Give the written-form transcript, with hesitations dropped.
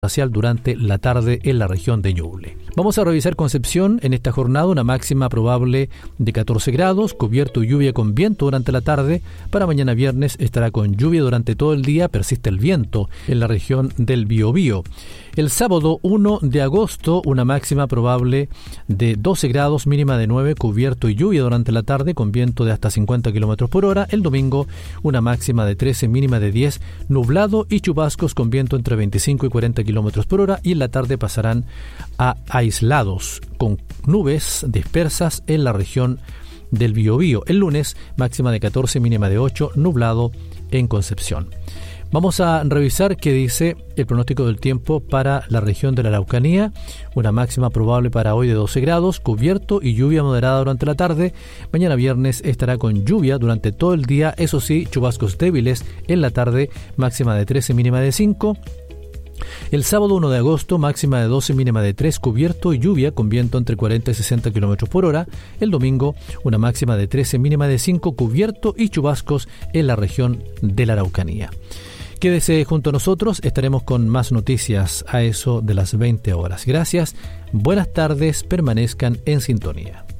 parcial durante la tarde en la región de Ñuble. Vamos a revisar Concepción en esta jornada, una máxima probable de 14 grados, cubierto y lluvia con viento durante la tarde. Para mañana viernes estará con lluvia durante todo el día, persiste el viento en la región del Biobío. El sábado 1 de agosto, una máxima probable de 12 grados, mínima de 9, cubierto y lluvia durante la tarde con viento de hasta 50 km por hora. El domingo, una máxima de 13, mínima de 10, nublado y chubascos con viento entre 25 y 40 km por hora. Y en la tarde pasarán a aislados con nubes dispersas en la región del Biobío. El lunes, máxima de 14, mínima de 8, nublado en Concepción. Vamos a revisar qué dice el pronóstico del tiempo para la región de la Araucanía. Una máxima probable para hoy de 12 grados, cubierto y lluvia moderada durante la tarde. Mañana viernes estará con lluvia durante todo el día, eso sí, chubascos débiles en la tarde, máxima de 13, mínima de 5. El sábado 1 de agosto, máxima de 12, mínima de 3, cubierto y lluvia con viento entre 40 y 60 km por hora. El domingo, una máxima de 13, mínima de 5, cubierto y chubascos en la región de la Araucanía. Quédese junto a nosotros, estaremos con más noticias a eso de las 20 horas. Gracias, buenas tardes, permanezcan en sintonía.